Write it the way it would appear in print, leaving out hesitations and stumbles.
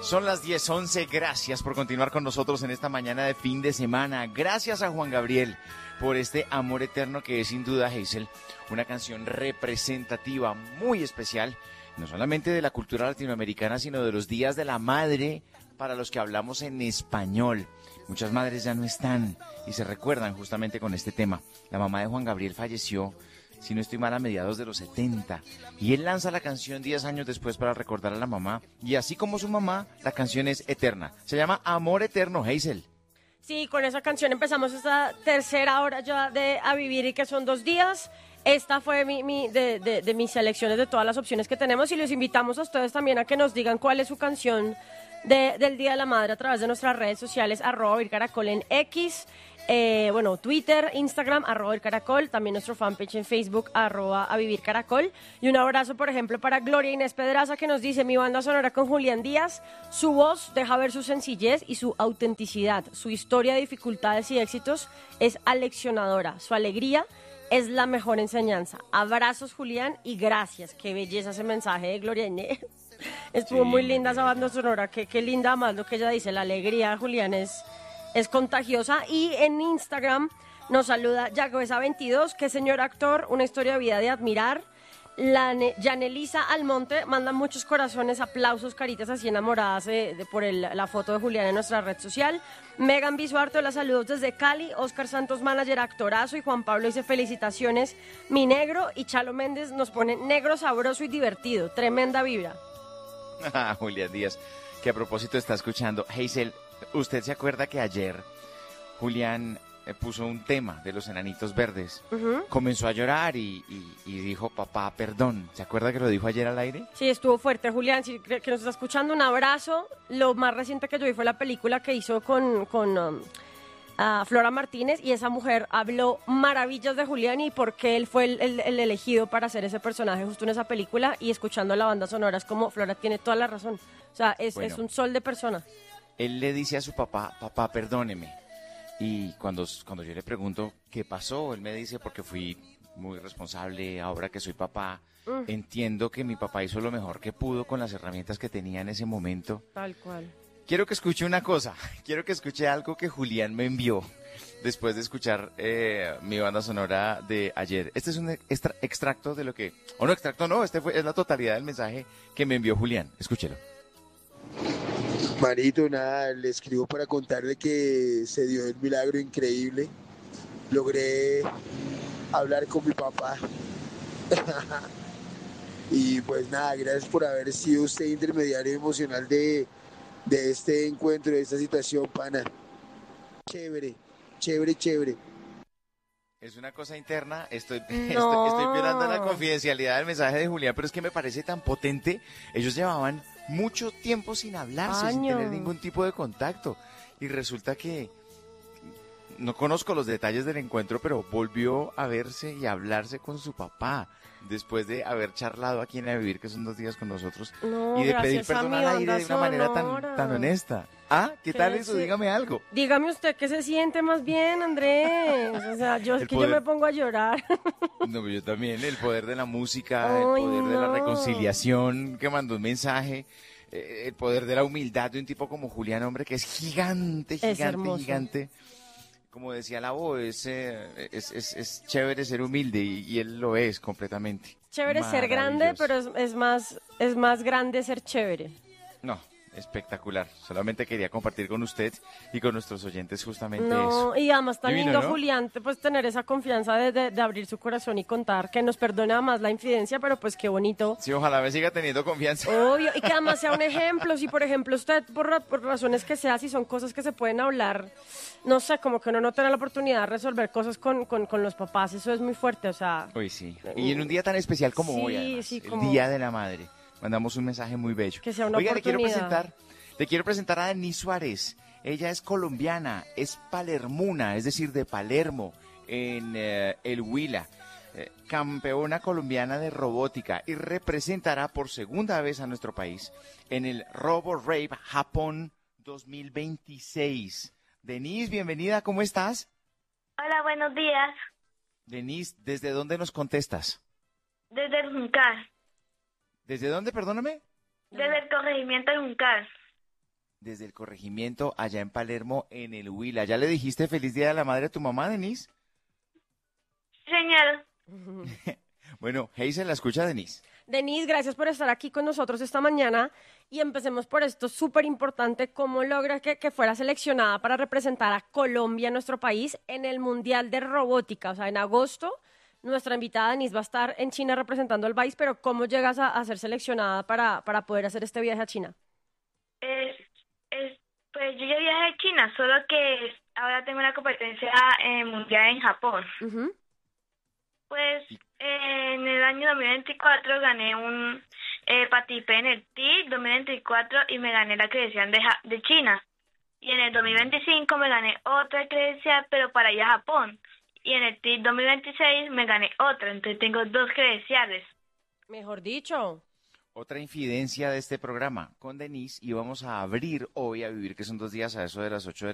Son las 10:11, gracias por continuar con nosotros en esta mañana de fin de semana. Gracias a Juan Gabriel por este amor eterno que es sin duda, Hazel, una canción representativa, muy especial, no solamente de la cultura latinoamericana, sino de los días de la madre para los que hablamos en español. Muchas madres ya no están y se recuerdan justamente con este tema. La mamá de Juan Gabriel falleció, si no estoy mal, a mediados de los 70. Y él lanza la canción 10 años después para recordar a la mamá. Y así como su mamá, la canción es eterna. Se llama Amor Eterno, Hazel. Sí, con esa canción empezamos esta tercera hora ya de A Vivir y que son 2 días. Esta fue de mis selecciones de todas las opciones que tenemos y los invitamos a ustedes también a que nos digan cuál es su canción del Día de la Madre a través de nuestras redes sociales, @vircaracol en X, Twitter, Instagram, @vircaracol, también nuestro fanpage en Facebook, @avivircaracol. Y un abrazo, por ejemplo, para Gloria Inés Pedraza, que nos dice: mi banda sonora con Julián Díaz, su voz deja ver su sencillez y su autenticidad, su historia de dificultades y éxitos es aleccionadora, su alegría es la mejor enseñanza. Abrazos, Julián, y gracias. Qué belleza ese mensaje de Gloria Inés. Estuvo muy linda esa banda sonora, qué linda, más lo que ella dice, la alegría, Julián, es contagiosa. Y en Instagram nos saluda Yagüesa22, que señor actor, una historia de vida de admirar. Yanelisa Almonte manda muchos corazones, aplausos, caritas así enamoradas por la foto de Julián en nuestra red social. Megan Bisuarte, los saludos desde Cali. Oscar Santos, manager, actorazo. Y Juan Pablo dice: felicitaciones, mi negro. Y Chalo Méndez nos pone: negro, sabroso y divertido, tremenda vibra. Julián Díaz, que a propósito está escuchando. Hazel, ¿usted se acuerda que ayer Julián puso un tema de los Enanitos Verdes? Uh-huh. Comenzó a llorar y dijo: papá, perdón. ¿Se acuerda que lo dijo ayer al aire? Sí, estuvo fuerte, Julián, sí, que nos está escuchando, un abrazo. Lo más reciente que yo vi fue la película que hizo con Flora Martínez, y esa mujer habló maravillas de Julián y por qué él fue el elegido para hacer ese personaje justo en esa película. Y escuchando la banda sonora es como: Flora tiene toda la razón, o sea, es un sol de persona. Él le dice a su papá: papá, perdóneme. Y cuando yo le pregunto qué pasó, él me dice: porque fui muy responsable, ahora que soy papá, entiendo que mi papá hizo lo mejor que pudo con las herramientas que tenía en ese momento. Tal cual. Quiero que escuche una cosa, quiero que escuche algo que Julián me envió después de escuchar mi banda sonora de ayer. Este es un extracto de lo que... O no, extracto no, es la totalidad del mensaje que me envió Julián. Escúchelo. Marito, nada, le escribo para contarle que se dio el milagro increíble. Logré hablar con mi papá. Y pues nada, gracias por haber sido usted intermediario emocional de este encuentro, de esta situación, pana. Chévere, chévere, chévere. Es una cosa interna, estoy No. violando la confidencialidad del mensaje de Julián, pero es que me parece tan potente. Ellos llevaban mucho tiempo sin hablarse, sin tener ningún tipo de contacto. Y resulta que, no conozco los detalles del encuentro, pero volvió a verse y a hablarse con su papá, después de haber charlado aquí en A Vivir, que son 2 días con nosotros, y de pedir perdón al aire de una manera tan honesta. ¿Ah? ¿Qué tal eso? Dígame algo. Dígame usted qué se siente más bien, Andrés. O sea, yo me pongo a llorar. No, yo también. El poder de la música, el poder de la reconciliación, que mandó un mensaje, el poder de la humildad de un tipo como Julián, hombre, que es gigante, gigante. Como decía la voz, es chévere ser humilde y él lo es completamente. Chévere ser grande, pero es más grande ser chévere. No, espectacular. Solamente quería compartir con usted y con nuestros oyentes justamente eso. No, y además tan Divino, lindo, ¿no? Julián, pues tener esa confianza de abrir su corazón y contar, que nos perdone además la infidencia, pero pues qué bonito. Sí, ojalá me siga teniendo confianza. Obvio, y que además sea un ejemplo. Si por ejemplo usted, por razones que sea, si son cosas que se pueden hablar, no sé, como que uno no tiene la oportunidad de resolver cosas con los papás, eso es muy fuerte, o sea. Uy, sí. Y en un día tan especial como hoy, además, sí, el Día de la Madre, mandamos un mensaje muy bello. Que sea una Oiga, oportunidad. le quiero presentar a Denise Suárez. Ella es colombiana, es palermuna, es decir, de Palermo, en el Huila. Campeona colombiana de robótica y representará por segunda vez a nuestro país en el Robo Rave Japón 2026. Denise, bienvenida, ¿cómo estás? Hola, buenos días. Denise, ¿desde dónde nos contestas? Desde el Juncal. ¿Desde dónde, perdóname? Desde el corregimiento del Juncal. desde el corregimiento allá en Palermo, en el Huila. ¿Ya le dijiste feliz día de la madre a tu mamá, Denise? Señor, Bueno, Hazel, la escucha, Denise. Denise, gracias por estar aquí con nosotros esta mañana y empecemos por esto súper importante, cómo logra que fuera seleccionada para representar a Colombia, nuestro país, en el Mundial de Robótica. O sea, en agosto nuestra invitada Denise va a estar en China representando al país, pero ¿cómo llegas a ser seleccionada para poder hacer este viaje a China? pues yo ya viajé a China, solo que ahora tengo una competencia mundial en Japón. Ujú. Pues en el año 2024 gané participé en el TIC 2024 y me gané la credencial de China. Y en el 2025 me gané otra credencial, pero para ir a Japón. Y en el TIC 2026 me gané otra, entonces tengo 2 credenciales. Mejor dicho. Otra infidencia de este programa con Denise, y vamos a abrir hoy a vivir, que son 2 días a eso de las 8 de